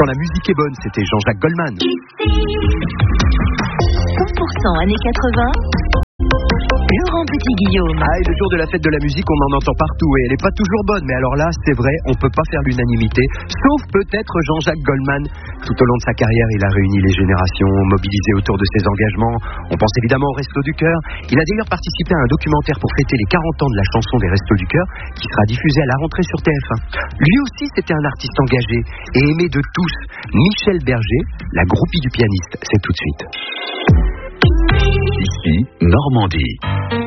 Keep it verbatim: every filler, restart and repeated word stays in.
Quand la musique est bonne, c'était Jean-Jacques Goldman. cent pour cent années quatre-vingts. Laurent Petit-Guillaume. Ah, et le jour de la fête de la musique, on en entend partout et elle n'est pas toujours bonne. Mais alors là, c'est vrai, on ne peut pas faire l'unanimité, sauf peut-être Jean-Jacques Goldman. Tout au long de sa carrière, il a réuni les générations, mobilisé autour de ses engagements. On pense évidemment au Resto du Cœur. Il a d'ailleurs participé à un documentaire pour fêter les quarante ans de la chanson des Restos du Cœur, qui sera diffusé à la rentrée sur T F un. Lui aussi, c'était un artiste engagé et aimé de tous. Michel Berger, la groupie du pianiste, c'est tout de suite. Ici, Normandie.